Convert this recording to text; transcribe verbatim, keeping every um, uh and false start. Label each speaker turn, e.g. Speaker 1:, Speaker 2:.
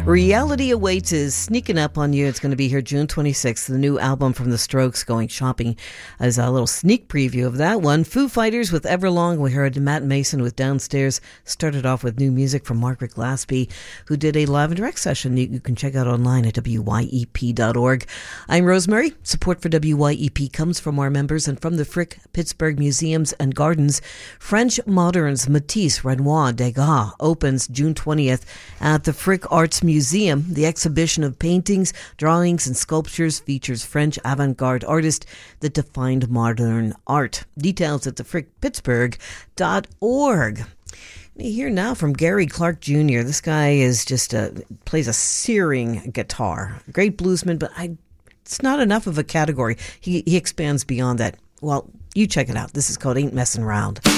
Speaker 1: Reality Awaits is sneaking up on you. It's going to be here June twenty-sixth. The new album from The Strokes, Going Shopping, as a little sneak preview of that one. Foo Fighters with Everlong. We heard Matt Mason with Downstairs. Started off with new music from Margaret Glaspie, who did a live and direct session you, you can check out online at W Y E P dot org. I'm Rosemary. Support for W Y E P comes from our members and from the Frick Pittsburgh Museums and Gardens. French Moderns Matisse, Renoir, Degas opens June twentieth at the Frick Arts Museum. Museum. The exhibition of paintings, drawings, and sculptures features French avant-garde artists that defined modern art. Details at the frick pittsburgh dot org. You hear now from Gary Clark Junior This guy is just a, plays a searing guitar. Great bluesman, but I, it's not enough of a category. He, he expands beyond that. Well, you check it out. This is called Ain't Messin' Round.